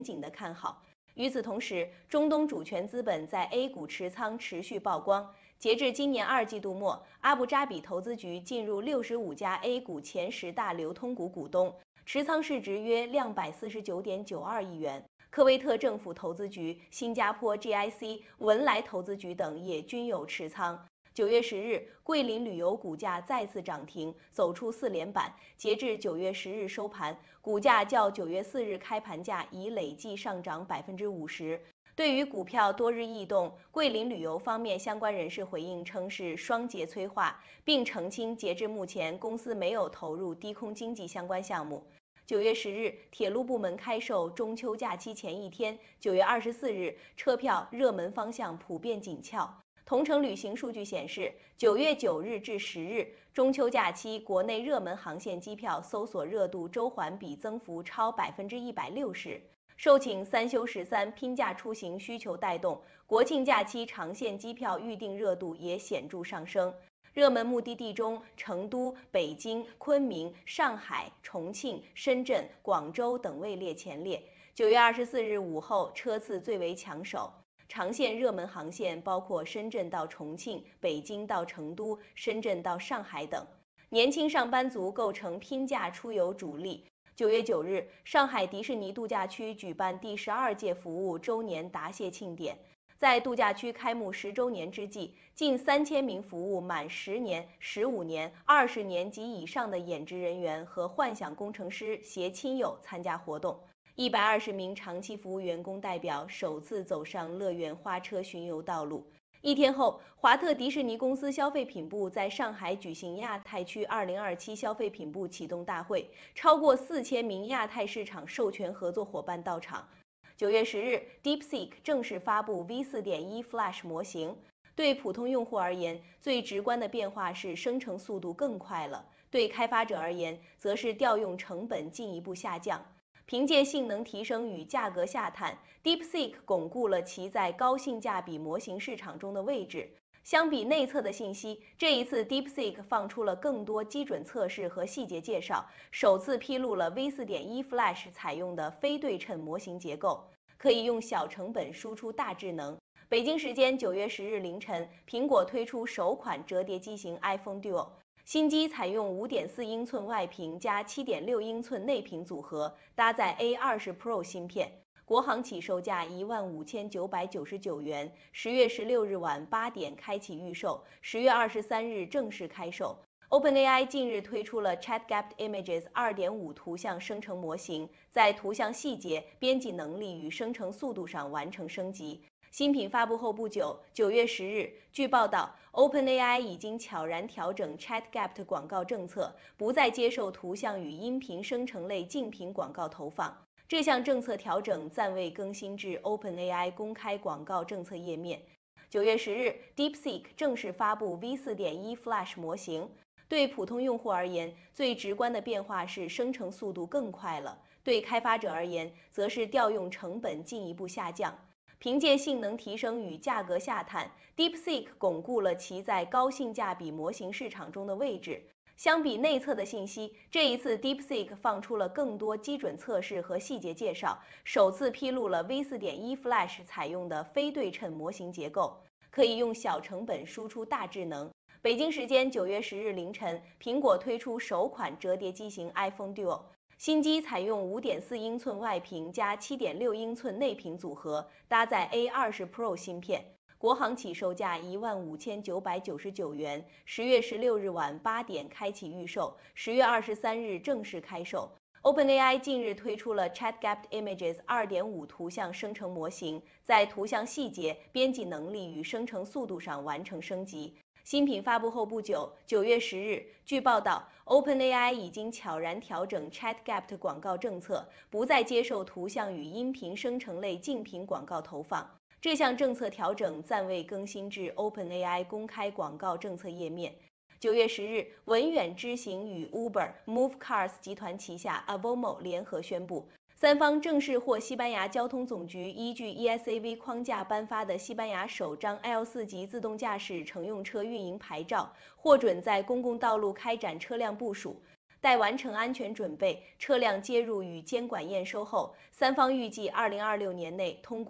景的看好。与此同时，中东主权资本在 A 股持仓持续曝光。截至今年2季度末，阿布扎比投资局进入65家 A 股前10大流通股股东，持仓市值约249.92亿元。科威特政府投资局、新加坡 GIC、文莱投资局等也均有持仓。9月10日，桂林旅游股价再次涨停，走出4连板。截至9月10日收盘，股价较9月4日开盘价已累计上涨50%。对于股票多日异动，桂林旅游方面相关人士回应称是双节催化，并澄清截至目前公司没有投入低空经济相关项目。9月10日，铁路部门开售中秋假期前一天，9月24日，车票热门方向普遍紧俏。同程旅行数据显示，9月9日至10日，中秋假期国内热门航线机票搜索热度周环比增幅超160%。受请3休13拼价出行需求带动，国庆假期长线机票预订热度也显著上升。热门目的地中，成都、北京、昆明、上海、重庆、深圳、广州等位列前列。9月24日午后，车次最为抢手。长线热门航线包括深圳到重庆、北京到成都、深圳到上海等。年轻上班族构成拼价出游主力。9月9日，上海迪士尼度假区举办第12届服务周年答谢庆典。在度假区开幕10周年之际，近3000名服务满10年、15年、20年及以上的演职人员和幻想工程师携亲友参加活动。120名长期服务员工代表首次走上乐园花车巡游道路。一天后，华特迪士尼公司消费品部在上海举行亚太区2027消费品部启动大会，超过4000名亚太市场授权合作伙伴到场。9月10日 ，DeepSeek 正式发布 V4.1 Flash 模型。对普通用户而言，最直观的变化是生成速度更快了；对开发者而言，则是调用成本进一步下降。凭借性能提升与价格下探 ，DeepSeek 巩固了其在高性价比模型市场中的位置。相比内测的信息，这一次 DeepSeek 放出了更多基准测试和细节介绍，首次披露了 V4.1 Flash 采用的非对称模型结构，可以用小成本输出大智能。北京时间9月10日凌晨，苹果推出首款折叠机型 iPhone Duo。新机采用5.4英寸外屏加7.6英寸内屏组合，搭载 A20 Pro 芯片，国行起售价15999元，10月16日晚8点开启预售，10月23日正式开售。OpenAI 近日推出了 ChatGPT Images 2.5图像生成模型，在图像细节、编辑能力与生成速度上完成升级。新品发布后不久，9月10日，据报道 ，OpenAI 已经悄然调整 ChatGPT 广告政策，不再接受图像与音频生成类竞品广告投放。这项政策调整暂未更新至 OpenAI 公开广告政策页面。9月10日 ，DeepSeek 正式发布 V4.1 Flash 模型。对普通用户而言，最直观的变化是生成速度更快了；对开发者而言，则是调用成本进一步下降。凭借性能提升与价格下探 ，DeepSeek 巩固了其在高性价比模型市场中的位置。相比内测的信息，这一次 DeepSeek 放出了更多基准测试和细节介绍，首次披露了 V4.1 Flash 采用的非对称模型结构，可以用小成本输出大智能。北京时间9月10日凌晨，苹果推出首款折叠机型 iPhone Duo。新机采用5.4英寸外屏加7.6英寸内屏组合，搭载 A20 Pro 芯片，国行起售价15999元，10月16日晚8点开启预售，10月23日正式开售。OpenAI 近日推出了 ChatGPT Images 2.5图像生成模型，在图像细节、编辑能力与生成速度上完成升级。新品发布后不久，9月10日，据报道 ，OpenAI 已经悄然调整 ChatGPT 广告政策，不再接受图像与音频生成类竞品广告投放。这项政策调整暂未更新至 OpenAI 公开广告政策页面。9月10日，文远知行与 Uber、Move Cars 集团旗下 Avomo 联合宣布，三方正式获西班牙交通总局依据 ESAV 框架颁发的西班牙首张 L4级自动驾驶乘用车运营牌照，获准在公共道路开展车辆部署。 待完成安全准备，车辆接入与监管验收后，三方预计2026年内通过。